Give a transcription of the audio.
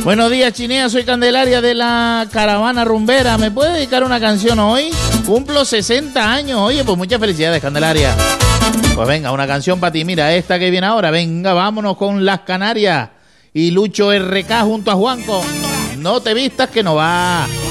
Buenos días, Chinea, soy Candelaria de la Caravana Rumbera. ¿Me puede dedicar una canción hoy? Cumplo 60 años. Oye, pues muchas felicidades, Candelaria. Pues venga, una canción para ti. Mira, esta que viene ahora. Venga, vámonos con Las Canarias y Lucho RK junto a Juanco. No te vistas que no va.